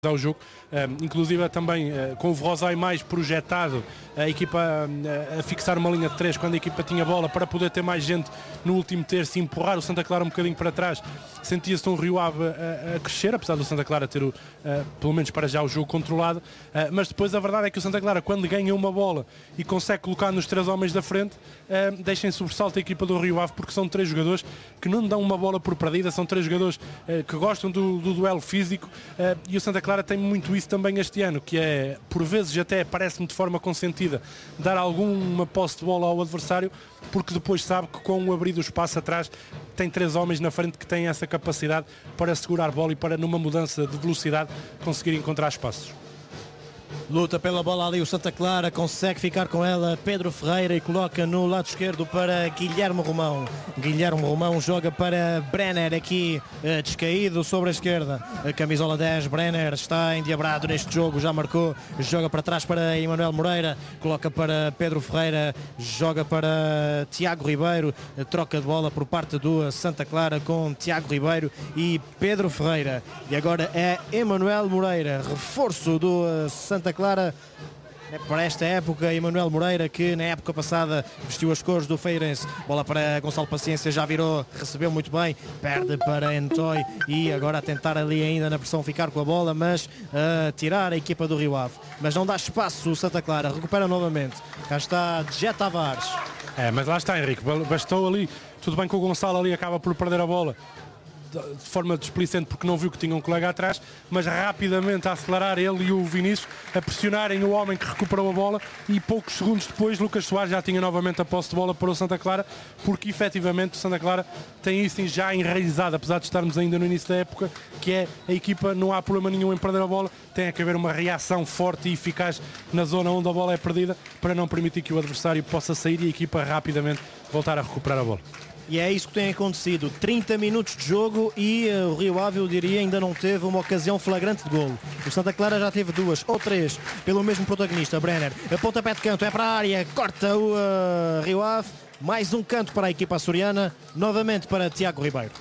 ao jogo, inclusive também com o Rosai mais projetado, a equipa a fixar uma linha de 3 quando a equipa tinha bola para poder ter mais gente no último terço e empurrar o Santa Clara um bocadinho para trás. Sentia-se um Rio Ave a crescer, apesar do Santa Clara ter pelo menos para já o jogo controlado, mas depois a verdade é que o Santa Clara, quando ganha uma bola e consegue colocar nos 3 homens da frente, deixa em sobressalto a equipa do Rio Ave, porque são 3 jogadores que não dão uma bola por perdida, são 3 jogadores que gostam do duelo físico, e o Santa Clara tem muito isso também este ano, que é, por vezes até parece-me de forma consentida, dar alguma posse de bola ao adversário, porque depois sabe que com o abrir do espaço atrás tem 3 homens na frente que têm essa capacidade para segurar a bola e para, numa mudança de velocidade, conseguir encontrar espaços. Luta pela bola ali o Santa Clara, consegue ficar com ela Pedro Ferreira e coloca no lado esquerdo para Guilherme Romão. Guilherme Romão joga para Brenner aqui descaído sobre a esquerda. A camisola 10, Brenner está endiabrado neste jogo, já marcou, joga para trás para Emanuel Moreira, coloca para Pedro Ferreira, joga para Tiago Ribeiro, troca de bola por parte do Santa Clara com Tiago Ribeiro e Pedro Ferreira. E agora é Emanuel Moreira, reforço do Santa Clara para esta época. Emanuel Moreira, que na época passada vestiu as cores do Feirense. Bola para Gonçalo Paciência, já virou, recebeu muito bem, perde para Entoy e agora a tentar ali ainda na pressão ficar com a bola, mas a tirar a equipa do Rio Ave, mas não dá espaço o Santa Clara, recupera novamente, cá está Jé Tavares. Mas lá está, Henrique, bastou ali, tudo bem que o Gonçalo ali acaba por perder a bola de forma displicente porque não viu que tinha um colega atrás, mas rapidamente a acelerar ele e o Vinícius, a pressionarem o homem que recuperou a bola, e poucos segundos depois Lucas Soares já tinha novamente a posse de bola para o Santa Clara, porque efetivamente o Santa Clara tem isso já enraizado, apesar de estarmos ainda no início da época, que é a equipa, não há problema nenhum em perder a bola, tem que haver uma reação forte e eficaz na zona onde a bola é perdida, para não permitir que o adversário possa sair e a equipa rapidamente voltar a recuperar a bola. E é isso que tem acontecido, 30 minutos de jogo e o Rio Ave, eu diria, ainda não teve uma ocasião flagrante de golo. O Santa Clara já teve 2 ou 3 pelo mesmo protagonista, Brenner. A pontapé de canto é para a área, corta o Rio Ave, mais um canto para a equipa açoriana, novamente para Tiago Ribeiro.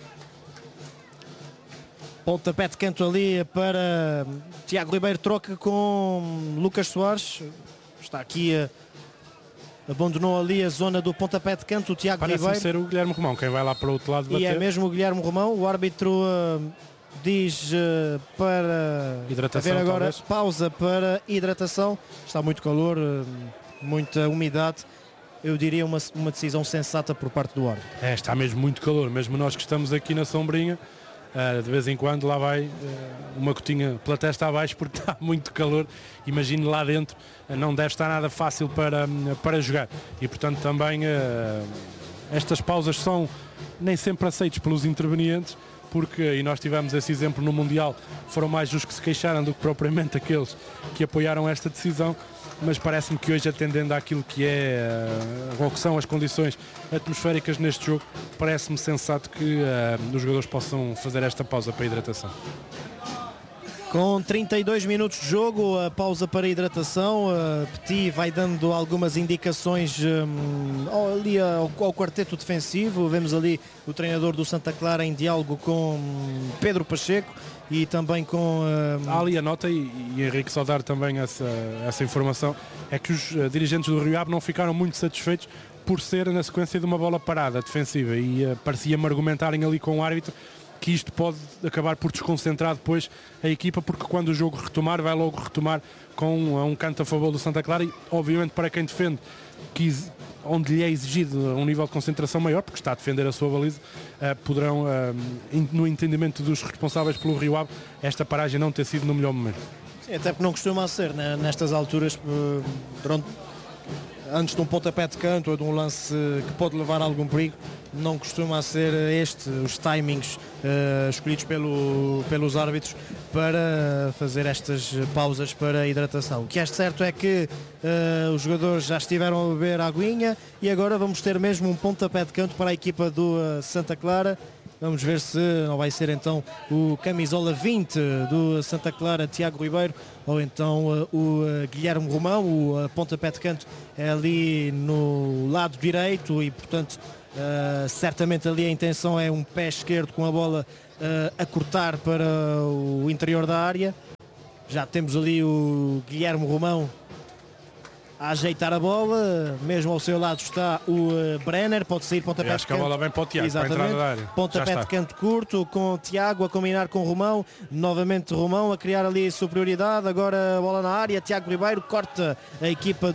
Pontapé de canto ali para Tiago Ribeiro, troca com Lucas Soares, está aqui abandonou ali a zona do pontapé de canto o Tiago Ribeiro. Parece ser o Guilherme Romão quem vai lá para o outro lado bater. E é mesmo o Guilherme Romão. O árbitro diz para hidratação, haver agora talvez. Pausa para hidratação. Está muito calor, muita umidade. Eu diria uma decisão sensata por parte do árbitro. Está mesmo muito calor, mesmo nós que estamos aqui na sombrinha, de vez em quando lá vai uma gotinha pela testa abaixo porque está muito calor. Imagino lá dentro, não deve estar nada fácil para jogar, e portanto também estas pausas são nem sempre aceitas pelos intervenientes, porque, e nós tivemos esse exemplo no Mundial, foram mais os que se queixaram do que propriamente aqueles que apoiaram esta decisão, mas parece-me que hoje, atendendo àquilo que é ou que são as condições atmosféricas neste jogo, parece-me sensato que os jogadores possam fazer esta pausa para a hidratação. Com 32 minutos de jogo, a pausa para a hidratação, Petit vai dando algumas indicações ali ao quarteto defensivo. Vemos ali o treinador do Santa Clara em diálogo com Pedro Pacheco e também com... Há ali a nota, e Henrique só dar também essa informação, é que os dirigentes do Rio Ave não ficaram muito satisfeitos por ser na sequência de uma bola parada defensiva, e parecia-me argumentarem ali com o árbitro que isto pode acabar por desconcentrar depois a equipa, porque quando o jogo retomar, vai logo retomar com um canto a favor do Santa Clara, e obviamente para quem defende, onde lhe é exigido um nível de concentração maior, porque está a defender a sua baliza, poderão, no entendimento dos responsáveis pelo Rio Ave, esta paragem não ter sido no melhor momento. Sim, até porque não costuma ser, né, nestas alturas, antes de um pontapé de canto ou de um lance que pode levar a algum perigo, não costuma ser os timings escolhidos pelos árbitros para fazer estas pausas para a hidratação. O que é certo é que os jogadores já estiveram a beber aguinha e agora vamos ter mesmo um pontapé de canto para a equipa do Santa Clara. Vamos ver se não vai ser então o camisola 20 do Santa Clara, Tiago Ribeiro, ou então o Guilherme Romão. O pontapé de canto é ali no lado direito e, portanto, certamente ali a intenção é um pé esquerdo com a bola a cortar para o interior da área. Já temos ali o Guilherme Romão a ajeitar a bola, mesmo ao seu lado está o Brenner, pode sair pontapé de canto. Acho que a bola vem para o Tiago, para a entrada da área. Pontapé de canto curto, com o Tiago a combinar com o Romão, novamente Romão a criar ali superioridade, agora a bola na área, Tiago Ribeiro corta a equipa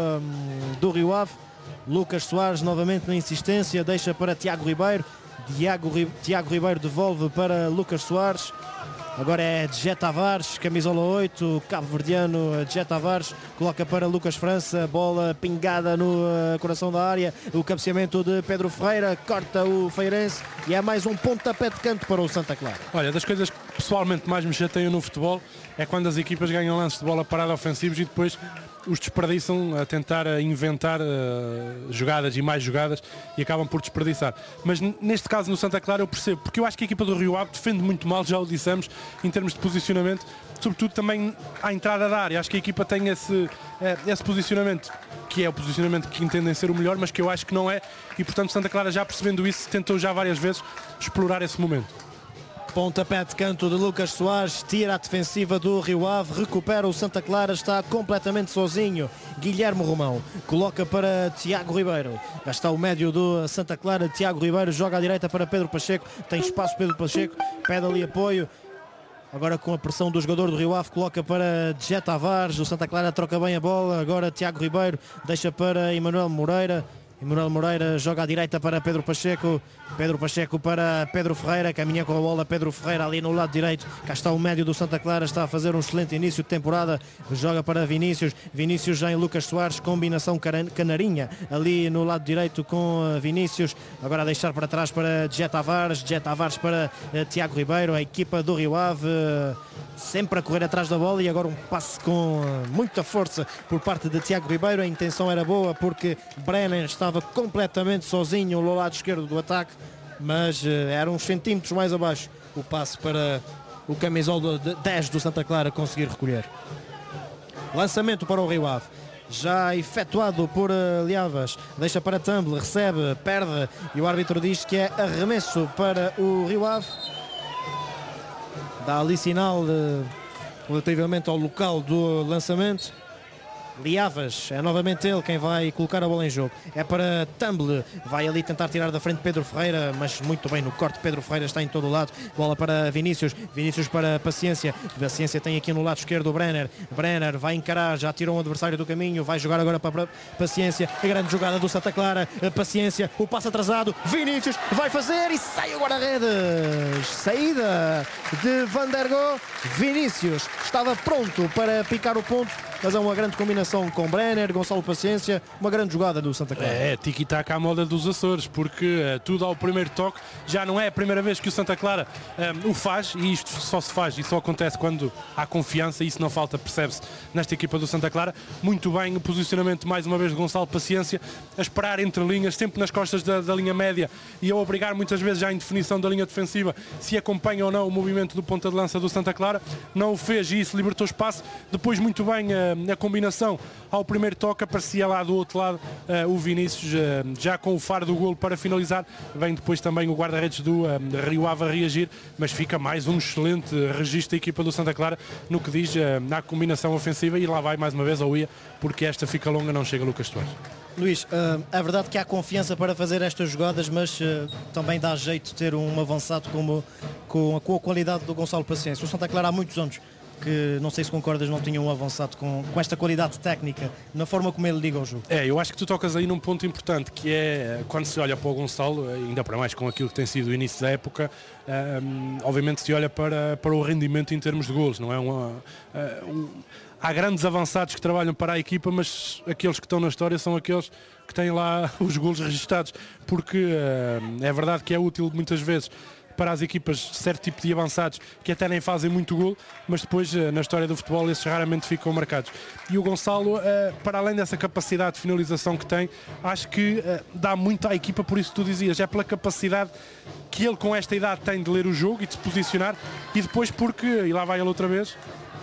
do Rio Ave, Lucas Soares novamente na insistência, deixa para Tiago Ribeiro, Tiago Ribeiro devolve para Lucas Soares. Agora é Djet Tavares, camisola 8, cabo-verdiano. Djet Tavares coloca para Lucas França, bola pingada no coração da área, o cabeceamento de Pedro Ferreira, corta o Feirense e é mais um pontapé de canto para o Santa Clara. Olha, das coisas que pessoalmente mais me chateiam no futebol é quando as equipas ganham lances de bola parada ofensivos e depois os desperdiçam a tentar inventar jogadas e mais jogadas e acabam por desperdiçar. Mas neste caso no Santa Clara eu percebo, porque eu acho que a equipa do Rio Ave defende muito mal, já o dissemos, em termos de posicionamento, sobretudo também à entrada da área. Acho que a equipa tem esse posicionamento, que é o posicionamento que entendem ser o melhor, mas que eu acho que não é, e portanto Santa Clara, já percebendo isso, tentou já várias vezes explorar esse momento. Pontapé de canto de Lucas Soares, tira a defensiva do Rio Ave, recupera o Santa Clara, está completamente sozinho. Guilherme Romão coloca para Tiago Ribeiro, já está o médio do Santa Clara, Tiago Ribeiro joga à direita para Pedro Pacheco, tem espaço Pedro Pacheco, pede ali apoio. Agora com a pressão do jogador do Rio Ave, coloca para Djet Tavares, o Santa Clara troca bem a bola, agora Tiago Ribeiro deixa para Emanuel Moreira. Emanuel Moreira joga à direita para Pedro Pacheco para Pedro Ferreira, caminha com a bola Pedro Ferreira ali no lado direito, cá está o médio do Santa Clara, está a fazer um excelente início de temporada, joga para Vinícius já em Lucas Soares, combinação canarinha ali no lado direito com Vinícius, agora a deixar para trás para Djet Tavares para Tiago Ribeiro, a equipa do Rio Ave sempre a correr atrás da bola e agora um passe com muita força por parte de Tiago Ribeiro, a intenção era boa porque Brenner estava completamente sozinho no lado esquerdo do ataque, mas era uns centímetros mais abaixo o passe para o camisola de 10 do Santa Clara conseguir recolher. Lançamento para o Rio Ave, já efetuado por Liavas, deixa para Tumble, recebe, perde e o árbitro diz que é arremesso para o Rio Ave. Dá ali sinal relativamente ao local do lançamento. Liavas, é novamente ele quem vai colocar a bola em jogo, é para Tumble, vai ali tentar tirar da frente Pedro Ferreira, mas muito bem no corte, Pedro Ferreira está em todo o lado, bola para Vinícius para Paciência tem aqui no lado esquerdo o Brenner vai encarar, já tirou um adversário do caminho, vai jogar agora para Paciência, a grande jogada do Santa Clara, Paciência, o passo atrasado, Vinícius vai fazer e sai o guarda-redes, saída de Van der Go, Vinícius estava pronto para picar o ponto, mas é uma grande combinação com Brenner, Gonçalo Paciência, uma grande jogada do Santa Clara. É, tiki-taka à moda dos Açores, porque tudo ao primeiro toque, já não é a primeira vez que o Santa Clara o faz, e isto só se faz e só acontece quando há confiança, e isso não falta, percebe-se nesta equipa do Santa Clara. Muito bem o posicionamento mais uma vez de Gonçalo Paciência, a esperar entre linhas, sempre nas costas da linha média e a obrigar muitas vezes já em definição da linha defensiva se acompanha ou não o movimento do ponta de lança do Santa Clara. Não o fez e isso libertou espaço. Depois muito bem a combinação ao primeiro toque, aparecia lá do outro lado o Vinícius já com o faro do golo para finalizar. Vem depois também o guarda-redes do Rio Ave a reagir, mas fica mais um excelente registro da equipa do Santa Clara no que diz na combinação ofensiva, e lá vai mais uma vez ao IA, porque esta fica longa, não chega Lucas Soares. Luís, é verdade que há confiança para fazer estas jogadas, mas também dá jeito de ter um avançado com a qualidade do Gonçalo Paciência. O Santa Clara há muitos anos que, não sei se concordas, não tinha um avançado com esta qualidade técnica, na forma como ele liga ao jogo. Eu acho que tu tocas aí num ponto importante, que é quando se olha para o Gonçalo, ainda para mais com aquilo que tem sido o início da época, obviamente se olha para o rendimento em termos de golos, não é? Há grandes avançados que trabalham para a equipa, mas aqueles que estão na história são aqueles que têm lá os golos registados, porque é verdade que é útil muitas vezes para as equipas certo tipo de avançados que até nem fazem muito golo, mas depois na história do futebol esses raramente ficam marcados. E o Gonçalo, para além dessa capacidade de finalização que tem, acho que dá muito à equipa, por isso que tu dizias, é pela capacidade que ele com esta idade tem de ler o jogo e de se posicionar, e depois porque, e lá vai ele outra vez,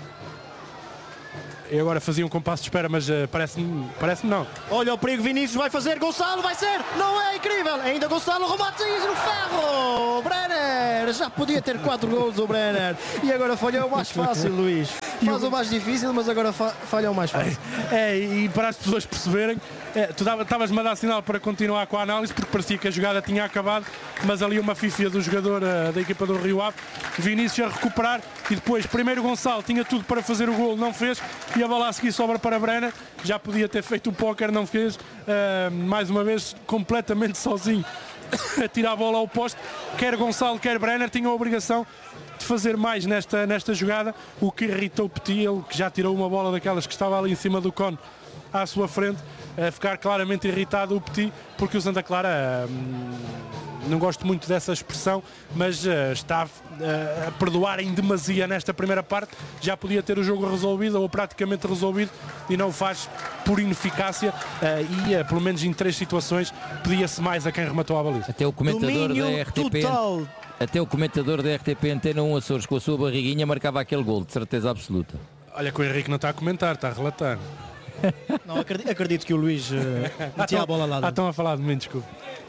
eu agora fazia um compasso de espera, mas parece-me não. Olha o perigo, Vinícius vai fazer, Gonçalo vai ser, não é incrível, ainda Gonçalo, remate no ferro, Brenner, já podia ter 4 golos o Brenner, e agora falhou mais fácil, Luís. Faz o mais difícil, mas agora falha o mais fácil. E para as pessoas perceberem, tu estavas-me a dar sinal para continuar com a análise, porque parecia que a jogada tinha acabado, mas ali uma fifia do jogador da equipa do Rio Ave, Vinícius a recuperar, e depois primeiro Gonçalo tinha tudo para fazer o golo, não fez, e a bola a seguir sobra para Brenner, já podia ter feito o póquer, não fez, mais uma vez completamente sozinho a tirar a bola ao poste. Quer Gonçalo, quer Brenner tinham a obrigação de fazer mais nesta jogada, o que irritou o Petit, ele que já tirou uma bola daquelas que estava ali em cima do cone à sua frente, a ficar claramente irritado o Petit, porque o Santa Clara, não gosto muito dessa expressão, mas está a perdoar em demasia nesta primeira parte, já podia ter o jogo resolvido ou praticamente resolvido e não o faz por ineficácia, e pelo menos em 3 situações pedia-se mais a quem rematou a baliza. Até o comentador da RTP total. Até o comentador da RTP Antena 1 Açores com a sua barriguinha marcava aquele gol, de certeza absoluta. Olha que o Henrique não está a comentar, está a relatar. Não, acredito que o Luís metia a bola lá dentro. Estão a falar de mim, desculpa.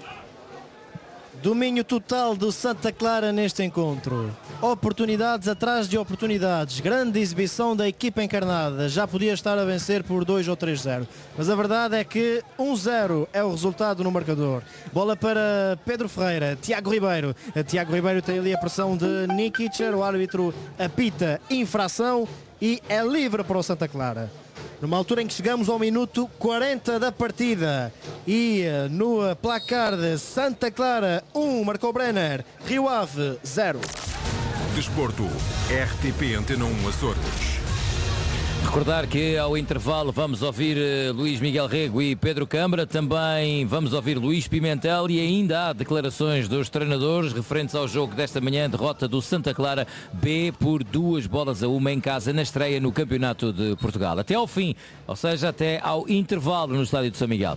Domínio total do Santa Clara neste encontro. Oportunidades atrás de oportunidades. Grande exibição da equipa encarnada. Já podia estar a vencer por 2 ou 3-0. Mas a verdade é que 1-0 é o resultado no marcador. Bola para Pedro Ferreira. Tiago Ribeiro. Tiago Ribeiro tem ali a pressão de Nikicher. O árbitro apita infração e é livre para o Santa Clara. Numa altura em que chegamos ao minuto 40 da partida e no placar de Santa Clara 1, marcou Brenner, Rio Ave 0. Desporto, RTP Antena 1 Açores. Recordar que ao intervalo vamos ouvir Luís Miguel Rego e Pedro Câmara, também vamos ouvir Luís Pimentel e ainda há declarações dos treinadores referentes ao jogo desta manhã, derrota do Santa Clara B por 2-1 em casa na estreia no Campeonato de Portugal. Até ao fim, ou seja, até ao intervalo no estádio de São Miguel.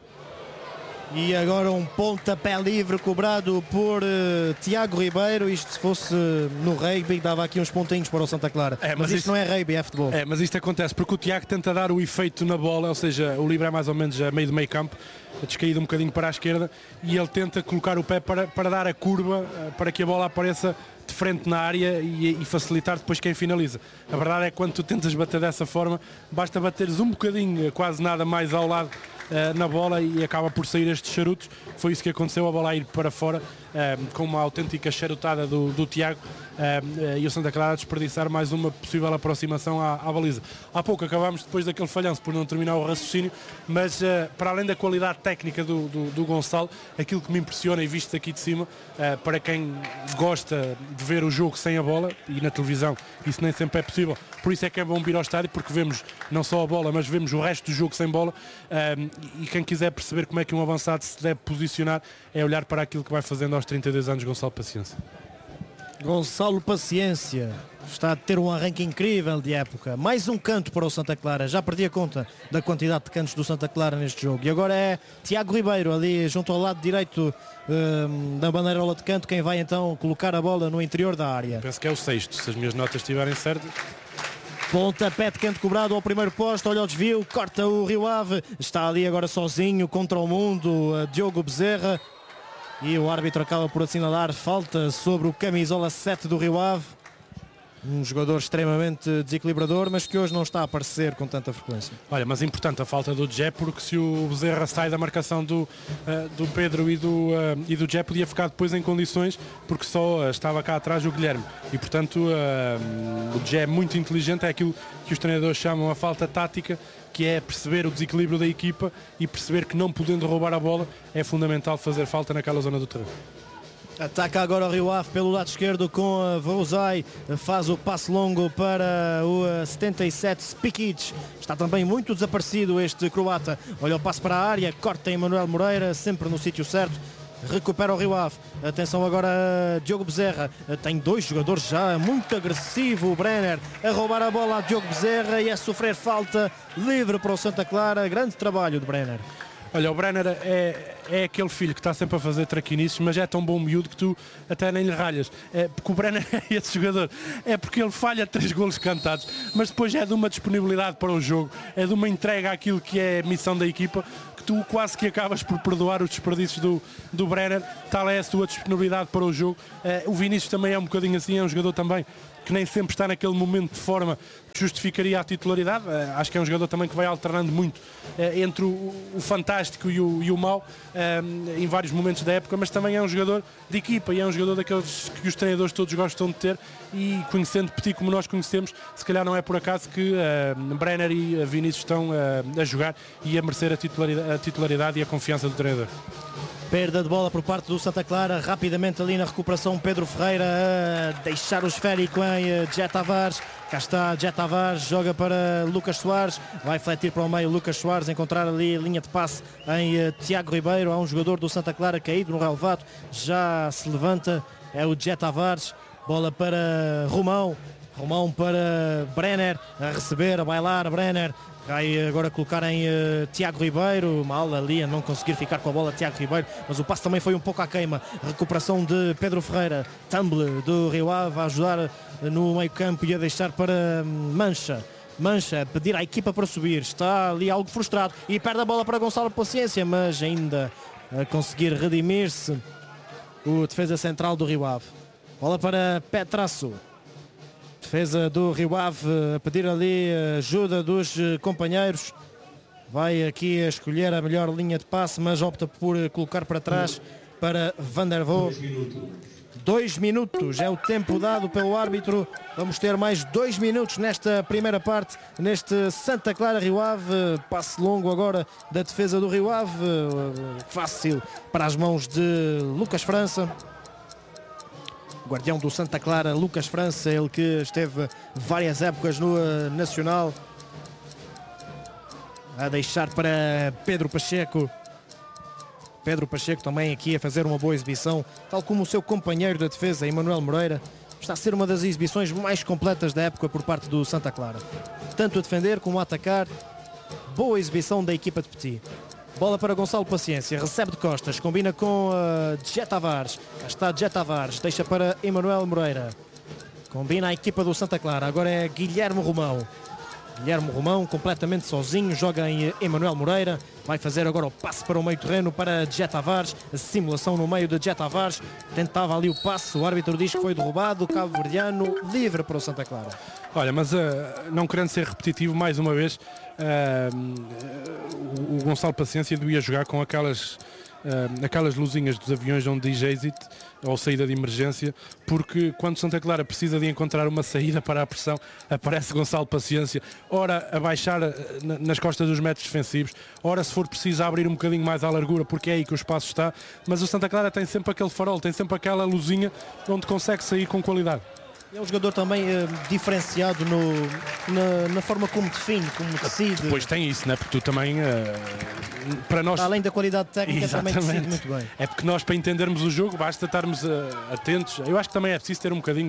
E agora um pontapé livre cobrado por Tiago Ribeiro. Isto se fosse no rugby dava aqui uns pontinhos para o Santa Clara. Mas isto não é rugby, é futebol. Mas isto acontece porque o Tiago tenta dar o efeito na bola, ou seja, o livre é mais ou menos a meio do meio campo, descaído um bocadinho para a esquerda, e ele tenta colocar o pé para dar a curva, para que a bola apareça de frente na área e facilitar depois quem finaliza. A verdade é que quando tu tentas bater dessa forma, basta bateres um bocadinho, quase nada mais ao lado na bola, e acaba por sair estes charutos. Foi isso que aconteceu, a bola a ir para fora, com uma autêntica charutada do Tiago, e o Santa Clara a desperdiçar mais uma possível aproximação à baliza. Há pouco acabámos depois daquele falhanço por não terminar o raciocínio, mas para além da qualidade técnica do Gonçalo, aquilo que me impressiona e visto aqui de cima, para quem gosta de ver o jogo sem a bola, e na televisão isso nem sempre é possível, por isso é que é bom vir ao estádio, porque vemos não só a bola, mas vemos o resto do jogo sem bola, e quem quiser perceber como é que um avançado se deve posicionar, é olhar para aquilo que vai fazendo aos 32 anos Gonçalo Paciência. Gonçalo Paciência está a ter um arranque incrível de época. Mais um canto para o Santa Clara. Já perdi a conta da quantidade de cantos do Santa Clara neste jogo. E agora é Tiago Ribeiro ali junto ao lado direito da bandeirola de canto, quem vai então colocar a bola no interior da área. Penso que é o 6º, se as minhas notas estiverem certas. Pontapé de canto cobrado ao primeiro posto, olha o desvio, corta o Rio Ave, está ali agora sozinho contra o mundo, Diogo Bezerra, e o árbitro acaba por assinalar falta sobre o camisola 7 do Rio Ave, um jogador extremamente desequilibrador, mas que hoje não está a aparecer com tanta frequência. Olha, mas importante a falta do Djé, porque se o Bezerra sai da marcação do Pedro e do Djé, podia ficar depois em condições, porque só estava cá atrás o Guilherme, e portanto o Djé é muito inteligente, é aquilo que os treinadores chamam a falta tática, que é perceber o desequilíbrio da equipa e perceber que não podendo roubar a bola é fundamental fazer falta naquela zona do terreno. Ataca agora o Rio Ave pelo lado esquerdo com a Vouzai, faz o passe longo para o 77 Spikic, está também muito desaparecido este croata, olha o passe para a área, corta Emanuel Moreira, sempre no sítio certo, recupera o Rio Ave, atenção agora a Diogo Bezerra, tem 2 jogadores já, muito agressivo, o Brenner a roubar a bola a Diogo Bezerra e a sofrer falta, livre para o Santa Clara, grande trabalho de Brenner. Olha, o Brenner é aquele filho que está sempre a fazer traquinices, mas é tão bom miúdo que tu até nem lhe ralhas. Porque o Brenner é esse jogador. É porque ele falha 3 golos cantados, mas depois é de uma disponibilidade para o jogo, é de uma entrega àquilo que é a missão da equipa, que tu quase que acabas por perdoar os desperdícios do Brenner. Tal é a sua disponibilidade para o jogo. O Vinícius também é um bocadinho assim, é um jogador também que nem sempre está naquele momento de forma que justificaria a titularidade. Acho que é um jogador também que vai alternando muito entre o fantástico e o mau em vários momentos da época, mas também é um jogador de equipa e é um jogador daqueles que os treinadores todos gostam de ter, e conhecendo Petit como nós conhecemos, se calhar não é por acaso que Brenner e Vinícius estão a jogar e a merecer a titularidade e a confiança do treinador. Perda de bola por parte do Santa Clara, rapidamente ali na recuperação Pedro Ferreira a deixar o esférico em Jet Tavares. Cá está Jet Tavares, joga para Lucas Soares, vai fletir para o meio Lucas Soares, encontrar ali a linha de passe em Tiago Ribeiro. Há um jogador do Santa Clara caído no relevado, já se levanta, é o Jet Tavares. Bola para Romão para Brenner, a receber, a bailar Brenner. Vai agora colocar em Tiago Ribeiro, mal ali a não conseguir ficar com a bola Tiago Ribeiro, mas o passe também foi um pouco à queima. Recuperação de Pedro Ferreira, tumble do Rio Ave a ajudar no meio campo e a deixar para Mancha a pedir à equipa para subir, está ali algo frustrado e perde a bola para Gonçalo Paciência, mas ainda a conseguir redimir-se o defesa central do Rio Ave. Bola para Petrasso. Defesa do Rio Ave a pedir ali ajuda dos companheiros. Vai aqui a escolher a melhor linha de passe, mas opta por colocar para trás para Van der Voort. 2 minutos é o tempo dado pelo árbitro. Vamos ter mais 2 minutos nesta primeira parte, neste Santa Clara Rio Ave. Passe longo agora da defesa do Rio Ave. Fácil para as mãos de Lucas França. Guardião do Santa Clara, Lucas França, ele que esteve várias épocas no Nacional. A deixar para Pedro Pacheco. Pedro Pacheco também aqui a fazer uma boa exibição, tal como o seu companheiro da defesa, Emanuel Moreira. Está a ser uma das exibições mais completas da época por parte do Santa Clara. Tanto a defender como a atacar. Boa exibição da equipa de Petit. Bola para Gonçalo Paciência, recebe de costas, combina com Jet Tavares. Cá está Jet Tavares, deixa para Emanuel Moreira. Combina a equipa do Santa Clara, agora é Guilherme Romão. Guilherme Romão completamente sozinho, joga em Emanuel Moreira. Vai fazer agora o passe para o meio terreno para Jet Tavares. A simulação no meio de Jet Tavares. Tentava ali o passe, o árbitro diz que foi derrubado. O cabo-verdiano livre para o Santa Clara. Olha, mas não querendo ser repetitivo, mais uma vez, o Gonçalo Paciência devia jogar com aquelas luzinhas dos aviões onde diz exit ou saída de emergência, porque quando Santa Clara precisa de encontrar uma saída para a pressão, aparece Gonçalo Paciência, ora a baixar nas costas dos metros defensivos, ora se for preciso a abrir um bocadinho mais à largura, porque é aí que o espaço está, mas o Santa Clara tem sempre aquele farol, tem sempre aquela luzinha onde consegue sair com qualidade. É um jogador também diferenciado na forma como define, como decide. Pois tem isso, né? Porque tu também, para nós... Além da qualidade técnica, também decide muito bem. É porque nós, para entendermos o jogo, basta estarmos atentos. Eu acho que também é preciso ter um bocadinho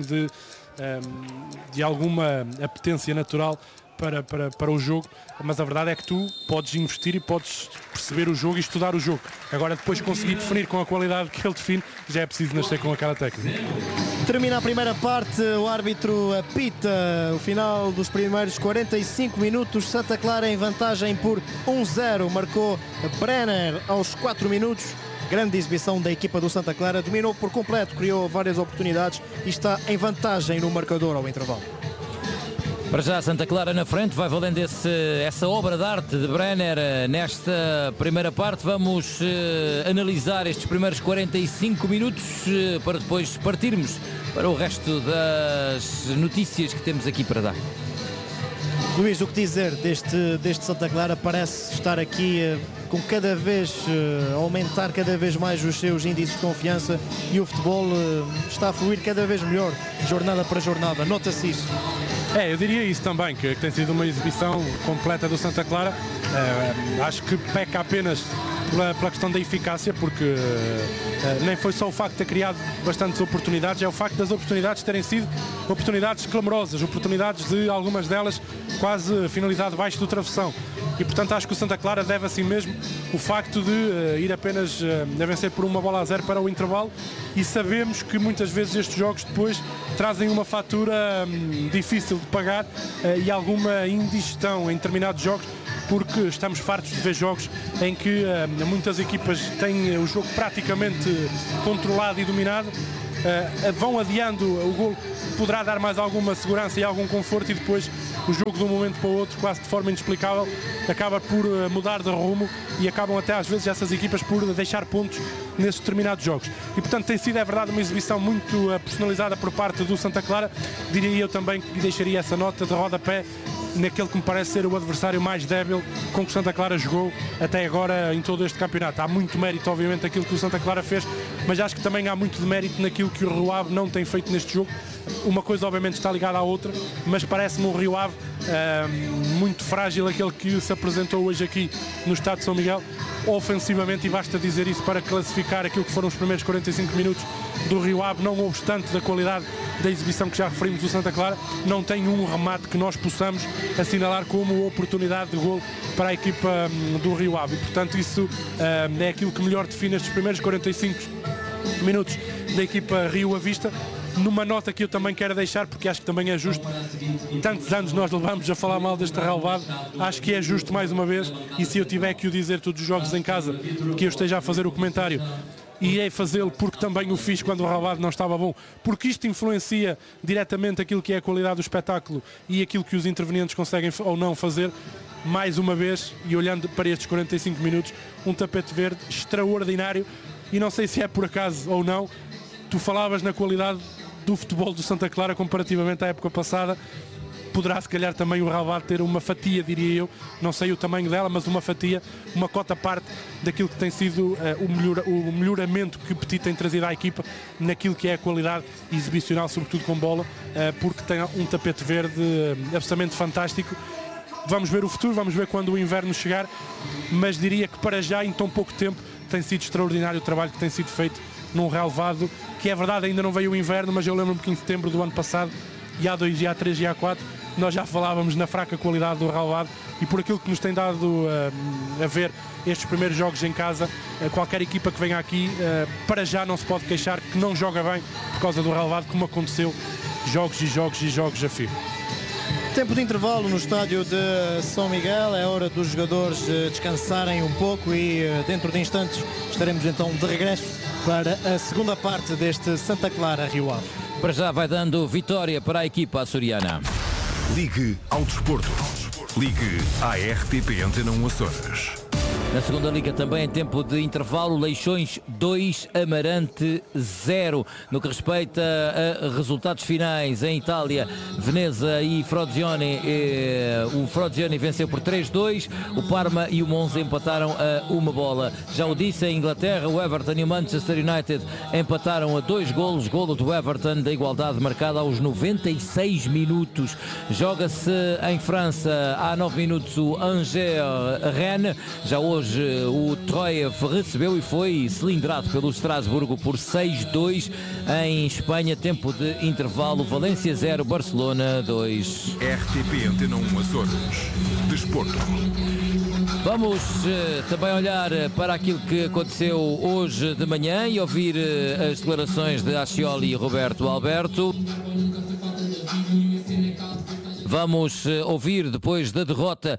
de alguma apetência natural para o jogo, mas a verdade é que tu podes investir e podes perceber o jogo e estudar o jogo. Agora, depois conseguir definir com a qualidade que ele define, já é preciso nascer com aquela técnica. Termina a primeira parte, o árbitro apita o final dos primeiros 45 minutos. Santa Clara em vantagem por 1-0, marcou Brenner aos 4 minutos. Grande exibição da equipa do Santa Clara, dominou por completo, criou várias oportunidades e está em vantagem no marcador ao intervalo. Para já Santa Clara na frente, vai valendo essa obra de arte de Brenner nesta primeira parte. Vamos analisar estes primeiros 45 minutos para depois partirmos para o resto das notícias que temos aqui para dar. Luís, o que dizer deste Santa Clara? Parece estar aqui com cada vez aumentar cada vez mais os seus índices de confiança e o futebol está a fluir cada vez melhor, jornada para jornada. Nota-se isso. Eu diria isso também, que tem sido uma exibição completa do Santa Clara. Acho que peca apenas pela questão da eficácia, porque nem foi só o facto de ter criado bastantes oportunidades, é o facto das oportunidades terem sido oportunidades clamorosas, oportunidades de algumas delas quase finalizado debaixo do travessão. E portanto acho que o Santa Clara deve assim mesmo o facto de ir apenas a vencer por 1-0 para o intervalo, e sabemos que muitas vezes estes jogos depois trazem uma fatura difícil de pagar e alguma indigestão em determinados jogos, porque estamos fartos de ver jogos em que muitas equipas têm o jogo praticamente controlado e dominado, vão adiando o golo poderá dar mais alguma segurança e algum conforto, e depois o jogo de um momento para o outro, quase de forma inexplicável, acaba por mudar de rumo, e acabam até às vezes essas equipas por deixar pontos nesses determinados jogos. E portanto tem sido, é verdade, uma exibição muito personalizada por parte do Santa Clara. Diria eu também que deixaria essa nota de rodapé naquele que me parece ser o adversário mais débil com que o Santa Clara jogou até agora em todo este campeonato. Há muito mérito, obviamente, naquilo que o Santa Clara fez, mas acho que também há muito de mérito naquilo que o Rio Ave não tem feito neste jogo. Uma coisa obviamente está ligada à outra, mas parece-me um Rio Ave muito frágil, aquele que se apresentou hoje aqui no Estádio de São Miguel, ofensivamente, e basta dizer isso para classificar aquilo que foram os primeiros 45 minutos do Rio Ave. Não obstante da qualidade da exibição que já referimos do Santa Clara, não tem um remate que nós possamos assinalar como oportunidade de golo para a equipa do Rio Ave, e portanto isso é aquilo que melhor define estes primeiros 45 minutos da equipa Rio Avista. Numa nota que eu também quero deixar, porque acho que também é justo, tantos anos nós levamos a falar mal deste relevado, acho que é justo mais uma vez, e se eu tiver que o dizer todos os jogos em casa, que eu esteja a fazer o comentário, e é fazê-lo porque também o fiz quando o relevado não estava bom, porque isto influencia diretamente aquilo que é a qualidade do espetáculo e aquilo que os intervenientes conseguem ou não fazer. Mais uma vez, e olhando para estes 45 minutos, um tapete verde extraordinário, e não sei se é por acaso ou não, tu falavas na qualidade do futebol do Santa Clara comparativamente à época passada. Poderá se calhar também o relevado ter uma fatia, diria eu, não sei o tamanho dela, mas uma fatia, uma cota parte daquilo que tem sido o melhoramento que o Petit tem trazido à equipa naquilo que é a qualidade exibicional, sobretudo com bola, porque tem um tapete verde absolutamente fantástico. Vamos ver o futuro, vamos ver quando o inverno chegar, mas diria que para já, em tão pouco tempo, tem sido extraordinário o trabalho que tem sido feito num relevado, que é verdade, ainda não veio o inverno, mas eu lembro-me que em setembro do ano passado, e há 2, e há 3, e há 4, nós já falávamos na fraca qualidade do relevado, e por aquilo que nos tem dado a ver estes primeiros jogos em casa, qualquer equipa que venha aqui, para já não se pode queixar que não joga bem por causa do relevado, como aconteceu jogos e jogos e jogos a fio. Tempo de intervalo no estádio de São Miguel, é hora dos jogadores descansarem um pouco, e dentro de instantes estaremos então de regresso para a segunda parte deste Santa Clara Rio Ave. Para já vai dando vitória para a equipa açoriana. Ligue ao desporto. Ligue à RTP Antena 1 Açores. Na segunda liga também em tempo de intervalo, Leixões 2, Amarante 0. No que respeita a resultados finais em Itália, Veneza e Frosinone, o Frosinone venceu por 3-2, o Parma e o Monza empataram a 1 bola. Já o disse, em Inglaterra, o Everton e o Manchester United empataram a 2 golos, golo do Everton da igualdade marcada aos 96 minutos. Joga-se em França, há 9 minutos, o Angers-Rennes. Já hoje o Troyes recebeu e foi cilindrado pelo Estrasburgo por 6-2. Em Espanha, tempo de intervalo, Valência 0, Barcelona 2. RTP Antena 1 Açores. Desporto. Vamos também olhar para aquilo que aconteceu hoje de manhã e ouvir as declarações de Ascioli e Roberto Alberto. Vamos ouvir depois da derrota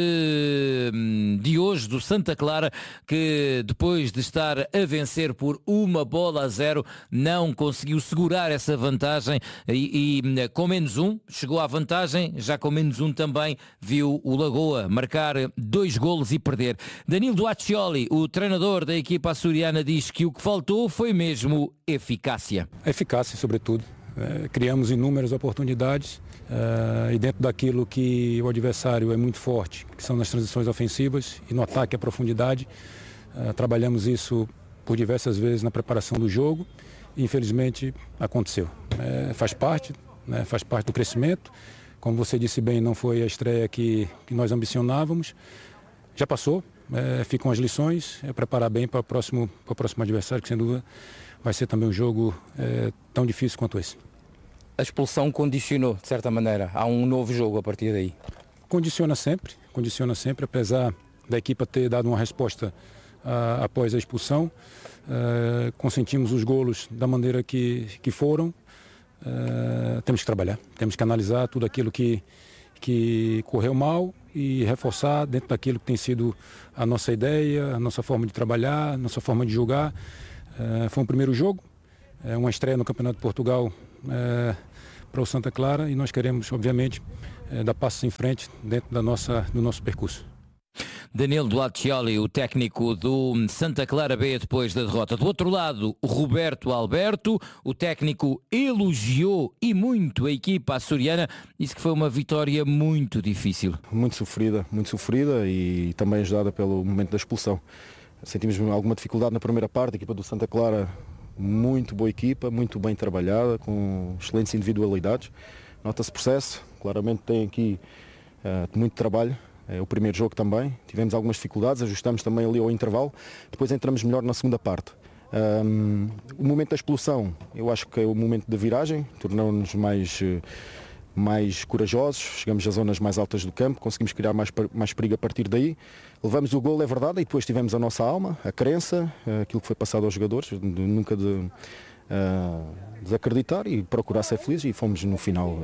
de hoje do Santa Clara, que depois de estar a vencer por 1-0 não conseguiu segurar essa vantagem e com menos 1 chegou à vantagem, já com menos 1 também viu o Lagoa marcar 2 golos e perder. Danilo Ascioli, o treinador da equipa açoriana, diz que o que faltou foi mesmo eficácia. Eficácia, sobretudo. Criamos inúmeras oportunidades e dentro daquilo que o adversário é muito forte, que são nas transições ofensivas e no ataque à profundidade, trabalhamos isso por diversas vezes na preparação do jogo e infelizmente aconteceu. Faz parte do crescimento. Como você disse bem, não foi a estreia que nós ambicionávamos, já passou, ficam as lições, preparar bem para o próximo adversário, que sem dúvida vai ser também um jogo tão difícil quanto esse. A expulsão condicionou, de certa maneira, a um novo jogo a partir daí? Condiciona sempre, apesar da equipa ter dado uma resposta após a expulsão. Consentimos os golos da maneira que foram. Temos que trabalhar, temos que analisar tudo aquilo que correu mal e reforçar dentro daquilo que tem sido a nossa ideia, a nossa forma de trabalhar, a nossa forma de jogar. Foi um primeiro jogo, uma estreia no Campeonato de Portugal para o Santa Clara e nós queremos, obviamente, dar passos em frente dentro do nosso percurso. Danilo Duaccioli, o técnico do Santa Clara B, depois da derrota. Do outro lado, Roberto Alberto, o técnico elogiou e muito a equipa açoriana, disse que foi uma vitória muito difícil. Muito sofrida e também ajudada pelo momento da expulsão. Sentimos alguma dificuldade na primeira parte, a equipa do Santa Clara, muito boa equipa, muito bem trabalhada, com excelentes individualidades. Nota-se processo, claramente tem aqui muito trabalho. É o primeiro jogo também, tivemos algumas dificuldades, ajustamos também ali ao intervalo, depois entramos melhor na segunda parte. O momento da expulsão, eu acho que é o momento da viragem, tornou-nos mais corajosos, chegamos às zonas mais altas do campo, conseguimos criar mais perigo a partir daí. Levamos o golo, é verdade, e depois tivemos a nossa alma, a crença, aquilo que foi passado aos jogadores, nunca desacreditar e procurar ser felizes, e fomos no final,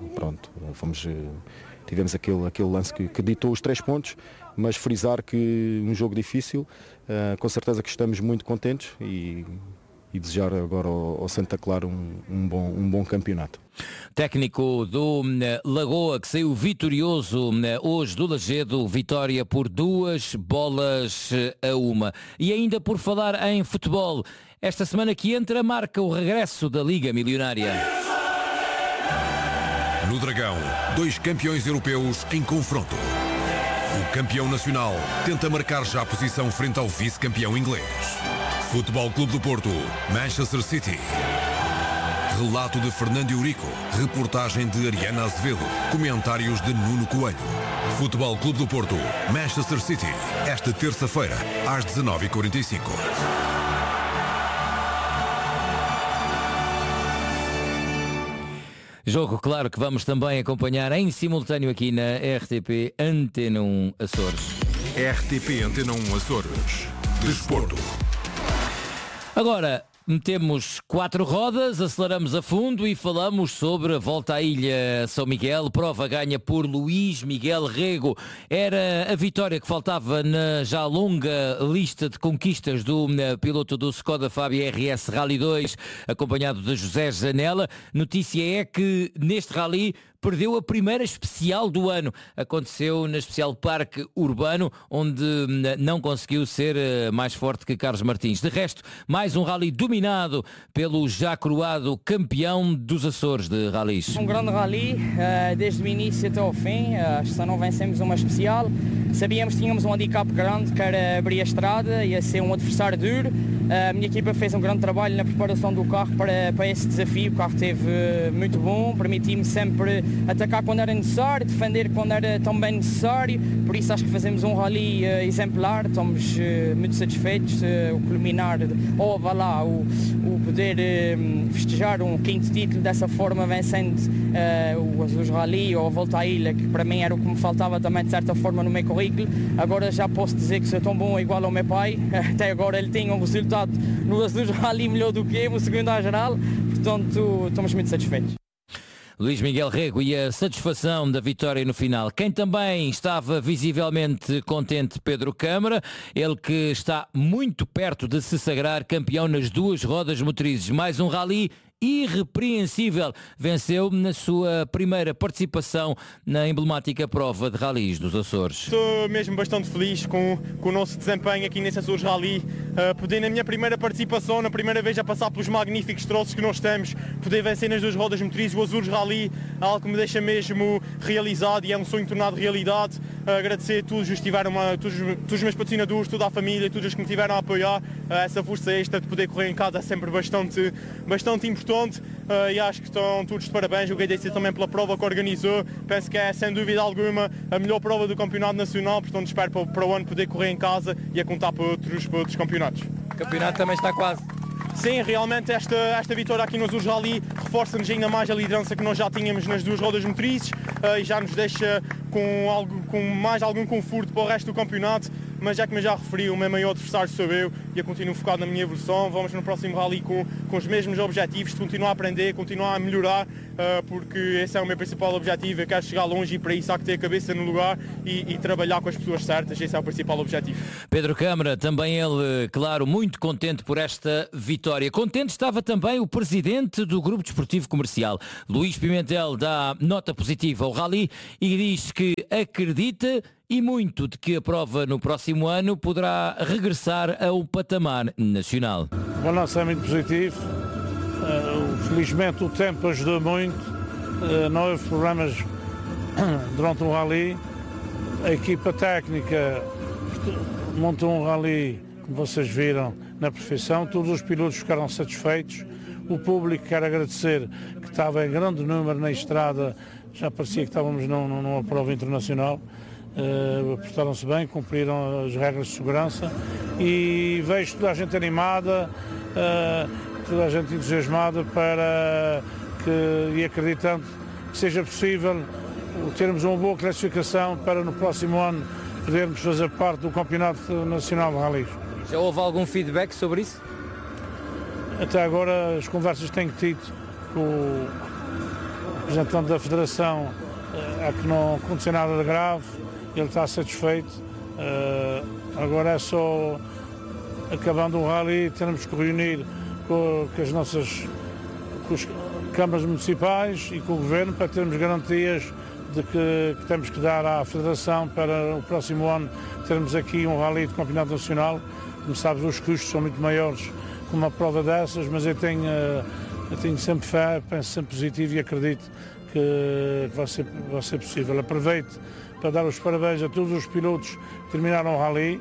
tivemos aquele lance que ditou os 3 pontos, mas frisar que um jogo difícil, com certeza que estamos muito contentes e desejar agora ao Santa Clara um bom campeonato. Técnico do Lagoa, que saiu vitorioso hoje do Lagedo, vitória por 2-1. E ainda por falar em futebol, esta semana que entra marca o regresso da Liga Milionária. No Dragão, 2 campeões europeus em confronto. O campeão nacional tenta marcar já a posição frente ao vice-campeão inglês. Futebol Clube do Porto, Manchester City. Relato de Fernando Eurico, reportagem de Ariana Azevedo, comentários de Nuno Coelho. Futebol Clube do Porto, Manchester City, esta terça-feira, às 19h45. Jogo, claro, que vamos também acompanhar em simultâneo aqui na RTP Antena 1 Açores. RTP Antena 1 Açores. Desporto. Agora, metemos 4 rodas, aceleramos a fundo e falamos sobre a volta à Ilha São Miguel. Prova ganha por Luís Miguel Rego. Era a vitória que faltava na já longa lista de conquistas do piloto do Skoda Fábia RS Rally 2, acompanhado de José Janela. Notícia é que neste rally perdeu a primeira especial do ano. Aconteceu na Especial Parque Urbano, onde não conseguiu ser mais forte que Carlos Martins. De resto, mais um rally dominado pelo já coroado campeão dos Açores de rallies. Um grande rally, desde o início até ao fim. Só não vencemos uma especial. Sabíamos que tínhamos um handicap grande, que era abrir a estrada, ia ser um adversário duro. A minha equipa fez um grande trabalho na preparação do carro para esse desafio. O carro esteve muito bom, permitiu-me sempre atacar quando era necessário, defender quando era também necessário. Por isso acho que fazemos um rally exemplar, estamos muito satisfeitos. O culminar, ou vá lá, o poder festejar um 5º título dessa forma, vencendo o Azul Rally ou a Volta à Ilha, que para mim era o que me faltava também de certa forma no meu currículo. Agora já posso dizer que sou tão bom igual ao meu pai. Até agora ele tinha um resultado no Azul Rally melhor do que eu, no segundo à geral, portanto estamos muito satisfeitos. Luís Miguel Rego e a satisfação da vitória no final. Quem também estava visivelmente contente, Pedro Câmara, ele que está muito perto de se sagrar campeão nas 2 rodas motrizes. Mais um rally irrepreensível. Venceu na sua primeira participação na emblemática prova de rallies dos Açores. Estou mesmo bastante feliz com o nosso desempenho aqui nesse Açores Rally. Poder na minha primeira participação, na primeira vez a passar pelos magníficos troços que nós temos, poder vencer nas 2 rodas motrizes o Açores Rally, algo que me deixa mesmo realizado e é um sonho tornado realidade. Agradecer a todos os que tiveram, todos os meus patrocinadores, toda a família, todos os que me tiveram a apoiar. Essa força extra de poder correr em casa é sempre bastante importante. E acho que estão todos de parabéns. Eu agradeço também pela prova que organizou. Penso que é sem dúvida alguma a melhor prova do campeonato nacional, portanto espero para o ano poder correr em casa e a contar para outros campeonatos. O campeonato também está quase. Sim, realmente esta vitória aqui no Azul Rally reforça-nos ainda mais a liderança que nós já tínhamos nas 2 rodas motrizes e já nos deixa com mais algum conforto para o resto do campeonato. Mas já como eu já referi, o meu maior adversário sou eu eu continuo focado na minha evolução. Vamos no próximo rally com os mesmos objetivos, de continuar a aprender, continuar a melhorar, porque esse é o meu principal objetivo. Eu quero chegar longe e para isso há que ter a cabeça no lugar e trabalhar com as pessoas certas. Esse é o principal objetivo. Pedro Câmara, também ele, claro, muito contente por esta vitória. Contente estava também o presidente do Grupo Desportivo Comercial. Luís Pimentel dá nota positiva ao rally e diz que acredita e muito de que a prova no próximo ano poderá regressar ao patamar nacional. O balanço é muito positivo. Felizmente o tempo ajudou muito. Não houve problemas durante o rally. A equipa técnica montou um rally, como vocês viram, na perfeição. Todos os pilotos ficaram satisfeitos. O público, quero agradecer, que estava em grande número na estrada. Já parecia que estávamos numa prova internacional. Portaram-se bem, cumpriram as regras de segurança e vejo toda a gente animada, toda a gente entusiasmada e acreditando que seja possível termos uma boa classificação para no próximo ano podermos fazer parte do Campeonato Nacional de Rallys. Já houve algum feedback sobre isso? Até agora as conversas que tenho tido com o representante da Federação é que não aconteceu nada de grave. Ele está satisfeito, agora é só, acabando o rally, termos que reunir com as câmaras municipais e com o governo para termos garantias de que temos que dar à Federação para o próximo ano termos aqui um rally de campeonato nacional. Como sabes, os custos são muito maiores com uma prova dessas, mas eu tenho sempre fé, penso sempre positivo e acredito que vai ser possível. Aproveito para dar os parabéns a todos os pilotos que terminaram o rally.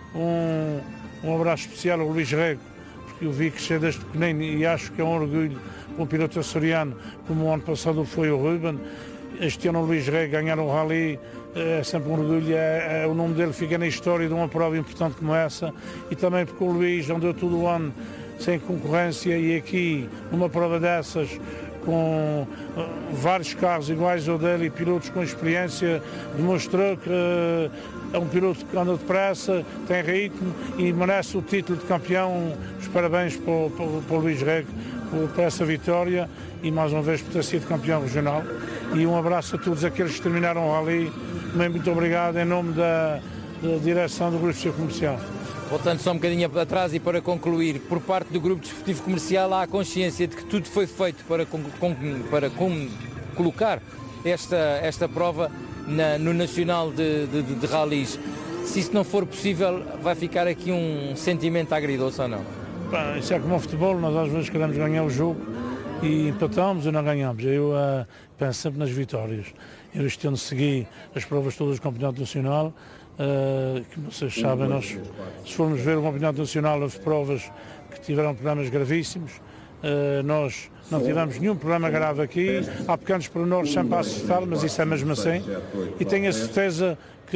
Um abraço especial ao Luís Rego, porque eu vi crescer desde pequenino e acho que é um orgulho para um piloto açoriano, como o ano passado foi o Ruben. Este ano o Luís Rego ganhar o rally é sempre um orgulho, o nome dele fica na história de uma prova importante como essa, e também porque o Luís andou todo o ano sem concorrência e aqui numa prova dessas com vários carros iguais ao dele e pilotos com experiência, demonstrou que é um piloto que anda depressa, tem ritmo e merece o título de campeão. Os parabéns para o Luís Rego por essa vitória e mais uma vez por ter sido campeão regional. E um abraço a todos aqueles que terminaram o rally. Muito obrigado em nome da direção do Grupo Desportivo Comercial. Voltando só um bocadinho atrás e para concluir, por parte do Grupo Desportivo Comercial há a consciência de que tudo foi feito para colocar esta prova no Nacional de Rallys. Se isso não for possível, vai ficar aqui um sentimento agridoce ou não? Isso é como o futebol, nós às vezes queremos ganhar o jogo e empatamos e não ganhamos. Eu penso sempre nas vitórias. Eu este ano segui as provas todas do Campeonato Nacional. Como vocês sabem, nós, se formos ver o Campeonato Nacional, houve provas que tiveram problemas gravíssimos. Nós não tivemos nenhum problema grave aqui. Há pequenos pormenores sempre a acertar, mas isso é mesmo assim. E tenho a certeza que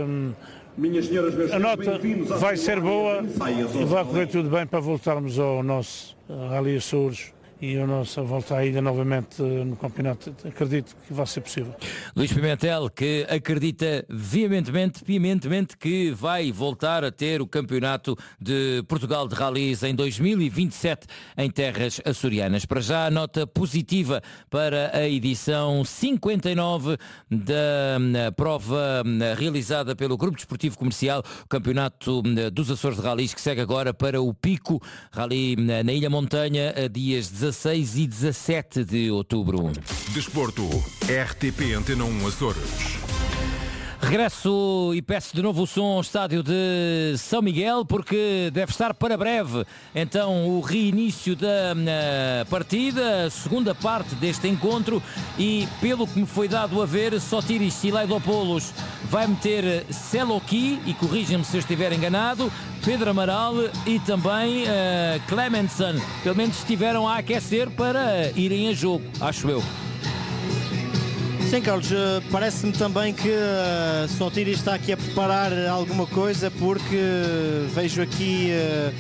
a nota vai ser boa e vai correr tudo bem para voltarmos ao nosso Rally Açores e a nossa volta à ilha novamente no campeonato. Acredito que vai ser possível. Luís Pimentel, que acredita veementemente que vai voltar a ter o campeonato de Portugal de Rallys em 2027 em terras açorianas. Para já, nota positiva para a edição 59 da prova realizada pelo Grupo Desportivo Comercial, o Campeonato dos Açores de Rallys, que segue agora para o Pico Rally na Ilha Montanha, a dias 16 e 17 de outubro. Desporto, RTP Antena 1 Açores. Regresso e peço de novo o som ao estádio de São Miguel, porque deve estar para breve então o reinício da partida, a segunda parte deste encontro, e pelo que me foi dado a ver, Sotiris Silaidopoulos vai meter Seloki, e corrija-me se eu estiver enganado, Pedro Amaral e também Clemenson, pelo menos estiveram a aquecer para irem a jogo, acho eu. Sim, Carlos, parece-me também que Sotiris está aqui a preparar alguma coisa, porque vejo aqui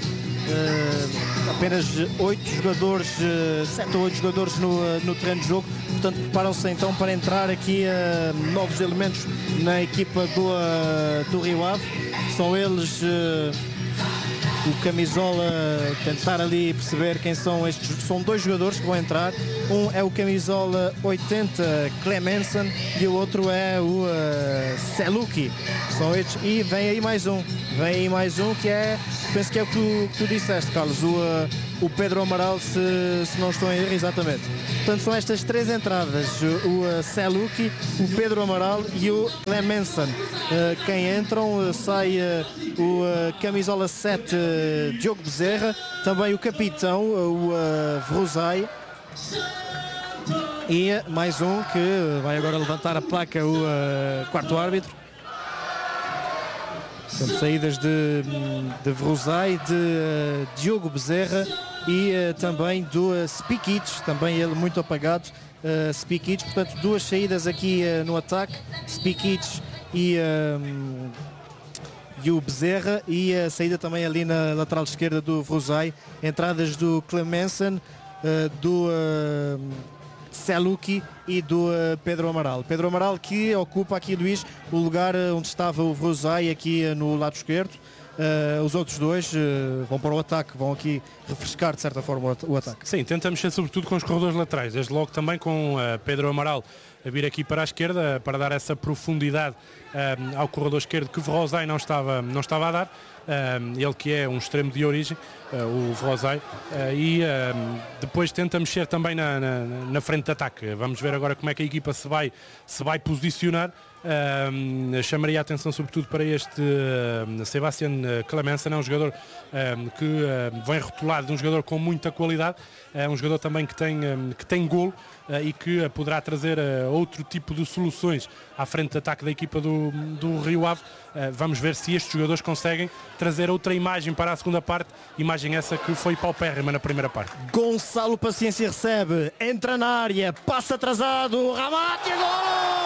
apenas 8 jogadores, 7 ou 8 jogadores no terreno de jogo, portanto preparam-se então para entrar aqui novos elementos na equipa do Rio Ave. São eles o camisola, tentar ali perceber quem são estes. São 2 jogadores que vão entrar. Um é o camisola 80 Clemenson e o outro é o Seluki. São estes. E vem aí mais um que é, penso que é o que tu disseste, Carlos, o Pedro Amaral, se não estou em erro, exatamente. Portanto, são estas 3 entradas, o Seluki, o Pedro Amaral e o Clemenson. Quem entram, sai o camisola 7 Diogo Bezerra, também o capitão, o Vruzai, e mais um que vai agora levantar a placa, o quarto árbitro. Portanto, saídas de Vruzai, de Diogo Bezerra e também do Spikic, também ele muito apagado, Spikic. Portanto, 2 saídas aqui no ataque, Spikic e o Bezerra, e a saída também ali na lateral esquerda do Vruzai. Entradas do Clemenson, do Seluki e do Pedro Amaral. Pedro Amaral que ocupa aqui, Luís, o lugar onde estava o Vruzai aqui no lado esquerdo. Os outros 2 vão para o ataque, vão aqui refrescar de certa forma o ataque. Sim, tentamos ser sobretudo com os corredores laterais, desde logo também com Pedro Amaral a vir aqui para a esquerda para dar essa profundidade ao corredor esquerdo que Vruzai não estava a dar. Ele que é um extremo de origem, o Vruzai, e depois tenta mexer também na frente de ataque. Vamos ver agora como é que a equipa se vai posicionar. Chamaria a atenção sobretudo para este Sebastian Clemenson, é um jogador que vem rotulado de um jogador com muita qualidade, é um jogador também que tem golo e que poderá trazer outro tipo de soluções à frente de ataque da equipa do Rio Ave. Vamos ver se estes jogadores conseguem trazer outra imagem para a segunda parte, imagem essa que foi paupérrima na primeira parte. Gonçalo Paciência recebe, entra na área, passa atrasado, Ramat e gol!